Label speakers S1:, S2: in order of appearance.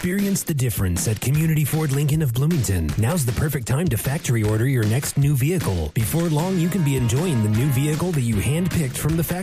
S1: Experience the difference at Community Ford Lincoln of Bloomington. Now's the perfect time to factory order your next new vehicle. Before long, you can be enjoying the new vehicle that you handpicked from the factory